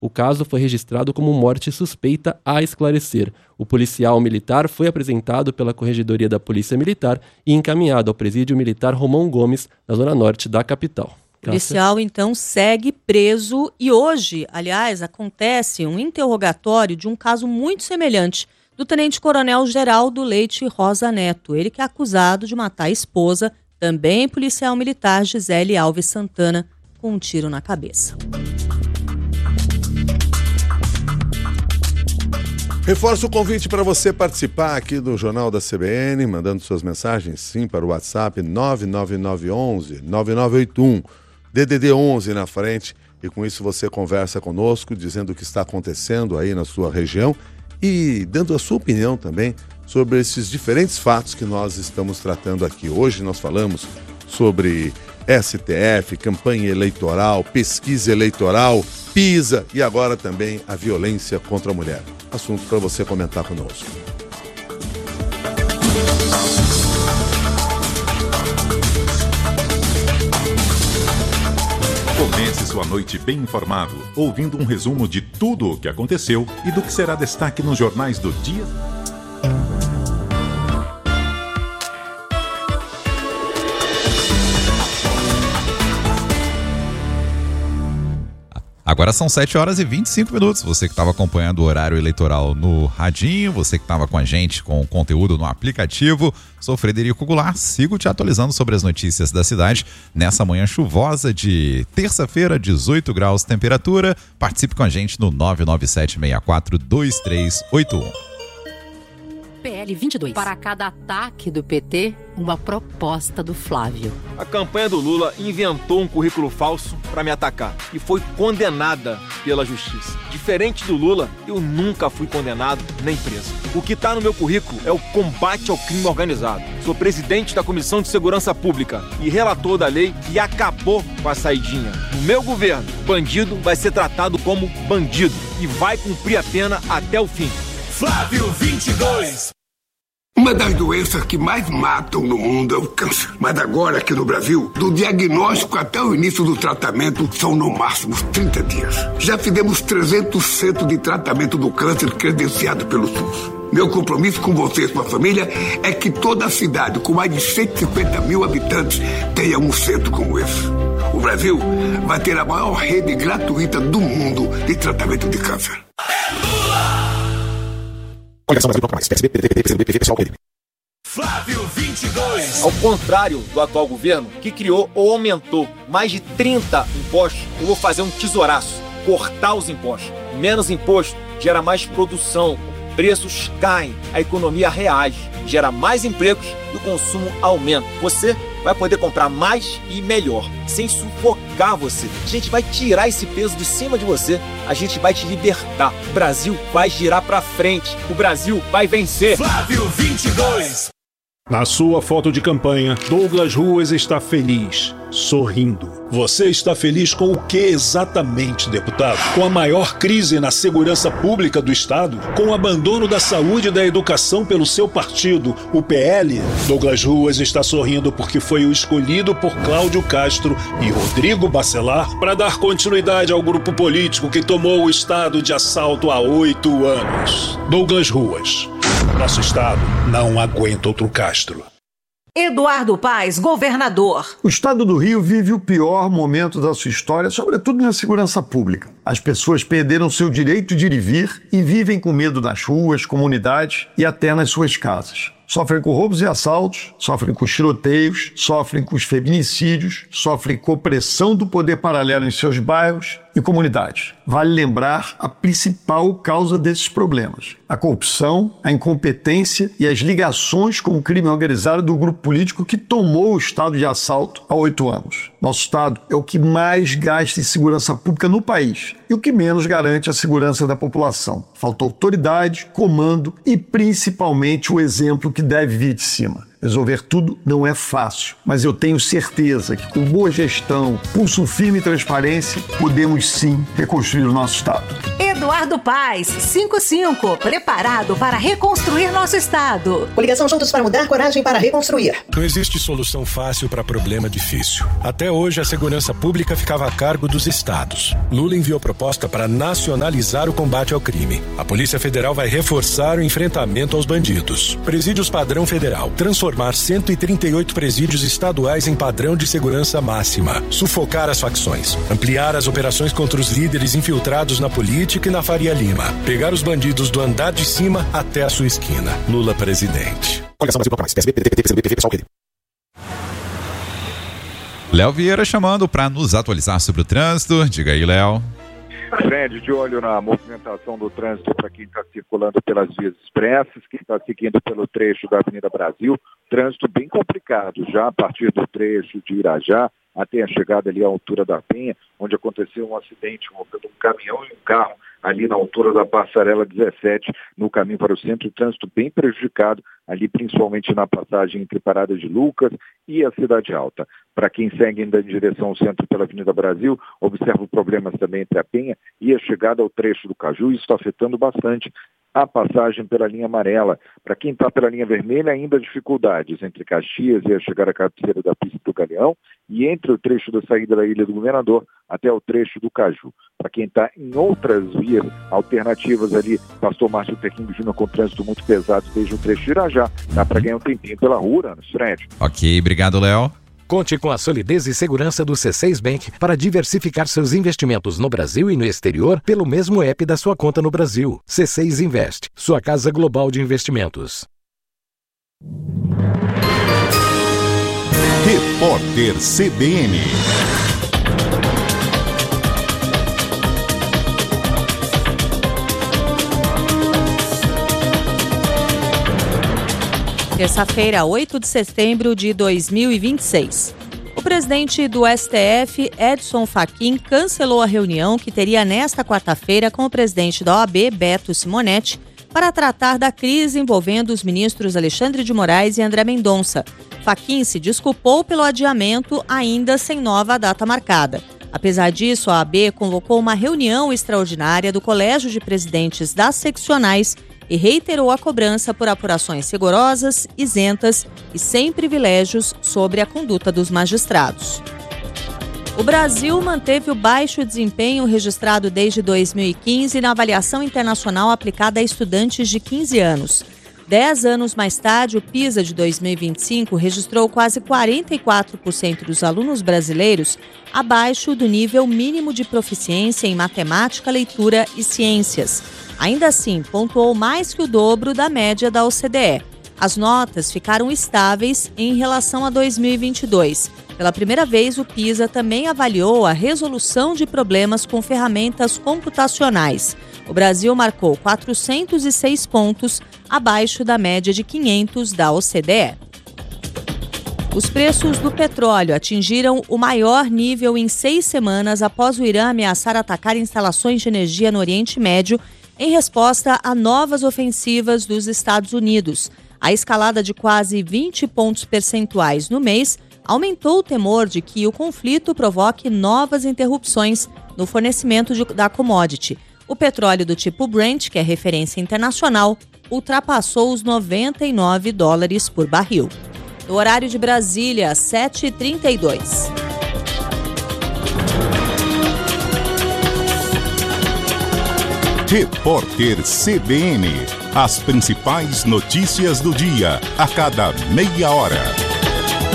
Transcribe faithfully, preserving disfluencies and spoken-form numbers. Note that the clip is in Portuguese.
O caso foi registrado como morte suspeita a esclarecer. O policial militar foi apresentado pela Corregedoria da Polícia Militar e encaminhado ao Presídio Militar Romão Gomes, na zona norte da capital. O policial, então, segue preso e hoje, aliás, acontece um interrogatório de um caso muito semelhante do tenente-coronel Geraldo Leite Rosa Neto. Ele que é acusado de matar a esposa, também policial militar, Gisele Alves Santana, com um tiro na cabeça. Reforço o convite para você participar aqui do Jornal da C B N, mandando suas mensagens, sim, para o WhatsApp nove nove nove um um nove nove oito um, D D D onze na frente, e com isso você conversa conosco, dizendo o que está acontecendo aí na sua região e dando a sua opinião também sobre esses diferentes fatos que nós estamos tratando aqui. Hoje nós falamos sobre S T F, campanha eleitoral, pesquisa eleitoral, PISA e agora também a violência contra a mulher. Assunto para você comentar conosco. Comece sua noite bem informado, ouvindo um resumo de tudo o que aconteceu e do que será destaque nos jornais do dia. Agora são sete horas e vinte e cinco minutos. Você que estava acompanhando o horário eleitoral no radinho, você que estava com a gente com o conteúdo no aplicativo, sou Frederico Goulart, sigo te atualizando sobre as notícias da cidade nessa manhã chuvosa de terça-feira, dezoito graus temperatura. Participe com a gente no nove nove sete seis quatro dois três oito um. P L vinte e dois. Para cada ataque do P T, uma proposta do Flávio. A campanha do Lula inventou um currículo falso para me atacar e foi condenada pela justiça. Diferente do Lula, eu nunca fui condenado nem preso. O que está no meu currículo é o combate ao crime organizado. Sou presidente da Comissão de Segurança Pública e relator da lei que acabou com a saidinha. No meu governo, bandido vai ser tratado como bandido e vai cumprir a pena até o fim. Flávio vinte e dois. Uma das doenças que mais matam no mundo é o câncer. Mas agora, aqui no Brasil, do diagnóstico até o início do tratamento, são no máximo trinta dias. Já fizemos trezentos centros de tratamento do câncer credenciado pelo SUS. Meu compromisso com vocês, com a família, é que toda a cidade, com mais de cento e cinquenta mil habitantes, tenha um centro como esse. O Brasil vai ter a maior rede gratuita do mundo de tratamento de câncer. Flávio vinte e dois. Ao contrário do atual governo, que criou ou aumentou mais de trinta impostos, eu vou fazer um tesouraço, cortar os impostos. Menos imposto gera mais produção, preços caem, a economia reage, gera mais empregos e o consumo aumenta. Você vai poder comprar mais e melhor, sem sufocar você. A gente vai tirar esse peso de cima de você, a gente vai te libertar. O Brasil vai girar pra frente, o Brasil vai vencer. Flávio vinte e dois. Na sua foto de campanha, Douglas Ruas está feliz, sorrindo. Você está feliz com o que exatamente, deputado? Com a maior crise na segurança pública do Estado? Com o abandono da saúde e da educação pelo seu partido, o P L? Douglas Ruas está sorrindo porque foi o escolhido por Cláudio Castro e Rodrigo Bacelar para dar continuidade ao grupo político que tomou o Estado de assalto há oito anos. Douglas Ruas. Nosso Estado não aguenta outro Castro. Eduardo Paes, governador. O Estado do Rio vive o pior momento da sua história, sobretudo na segurança pública. As pessoas perderam seu direito de ir e vir e vivem com medo nas ruas, comunidades e até nas suas casas. Sofrem com roubos e assaltos, sofrem com tiroteios, sofrem com os feminicídios, sofrem com opressão do poder paralelo em seus bairros e comunidades. Vale lembrar a principal causa desses problemas: a corrupção, a incompetência e as ligações com o crime organizado do grupo político que tomou o estado de assalto há oito anos. Nosso estado é o que mais gasta em segurança pública no país e o que menos garante a segurança da população. Falta autoridade, comando e principalmente o exemplo que deve vir de cima. Resolver tudo não é fácil, mas eu tenho certeza que com boa gestão, pulso firme e transparência, podemos sim reconstruir o nosso estado. Eduardo Paes, cinquenta e cinco, preparado para reconstruir nosso estado. Coligação Juntos para Mudar, coragem para reconstruir. Não existe solução fácil para problema difícil. Até hoje, a segurança pública ficava a cargo dos estados. Lula enviou proposta para nacionalizar o combate ao crime. A Polícia Federal vai reforçar o enfrentamento aos bandidos. Presídios padrão federal. Transformar cento e trinta e oito presídios estaduais em padrão de segurança máxima. Sufocar as facções. Ampliar as operações contra os líderes infiltrados na política e na Faria Lima. Pegar os bandidos do andar de cima até a sua esquina. Lula presidente. Léo Vieira chamando para nos atualizar sobre o trânsito. Diga aí, Léo. Fred, de olho na movimentação do trânsito para quem está circulando pelas vias expressas, quem está seguindo pelo trecho da Avenida Brasil, trânsito bem complicado, já a partir do trecho de Irajá até a chegada ali à altura da Penha, onde aconteceu um acidente envolvendo um caminhão e um carro ali na altura da Passarela dezessete, no caminho para o centro, o trânsito bem prejudicado, ali principalmente na passagem entre Parada de Lucas e a Cidade Alta. Para quem segue ainda em direção ao centro pela Avenida Brasil, observa problemas também entre a Penha e a chegada ao trecho do Caju, isso está afetando bastante a passagem pela linha amarela. Para quem está pela linha vermelha, ainda dificuldades entre Caxias e a chegada à cabeceira da pista do Galeão e entre o trecho da saída da Ilha do Governador até o trecho do Caju. Para quem está em outras vias alternativas ali, Pastor Márcio Tequinho Júnior com trânsito muito pesado desde o trecho de Irajá, dá para ganhar um tempinho pela rua, no Fred. Ok, obrigado, Léo. Conte com a solidez e segurança do C seis Bank para diversificar seus investimentos no Brasil e no exterior pelo mesmo app da sua conta no Brasil. C seis Invest, sua casa global de investimentos. Repórter C B N. Terça-feira, oito de setembro de dois mil e vinte e seis. O presidente do S T F, Edson Fachin, cancelou a reunião que teria nesta quarta-feira com o presidente da O A B, Beto Simonetti, para tratar da crise envolvendo os ministros Alexandre de Moraes e André Mendonça. Fachin se desculpou pelo adiamento, ainda sem nova data marcada. Apesar disso, a O A B convocou uma reunião extraordinária do Colégio de Presidentes das Seccionais e reiterou a cobrança por apurações rigorosas, isentas e sem privilégios sobre a conduta dos magistrados. O Brasil manteve o baixo desempenho registrado desde dois mil e quinze na avaliação internacional aplicada a estudantes de quinze anos. Dez anos mais tarde, o PISA de dois mil e vinte e cinco registrou quase quarenta e quatro por cento dos alunos brasileiros abaixo do nível mínimo de proficiência em matemática, leitura e ciências. Ainda assim, pontuou mais que o dobro da média da O C D E. As notas ficaram estáveis em relação a dois mil e vinte e dois. Pela primeira vez, o PISA também avaliou a resolução de problemas com ferramentas computacionais. O Brasil marcou quatrocentos e seis pontos, abaixo da média de quinhentos da O C D E. Os preços do petróleo atingiram o maior nível em seis semanas após o Irã ameaçar atacar instalações de energia no Oriente Médio em resposta a novas ofensivas dos Estados Unidos. A escalada de quase vinte pontos percentuais no mês aumentou o temor de que o conflito provoque novas interrupções no fornecimento de, da commodity. O petróleo do tipo Brent, que é referência internacional, ultrapassou os noventa e nove dólares por barril. No horário de Brasília, sete e trinta e dois. Repórter C B N. As principais notícias do dia, a cada meia hora.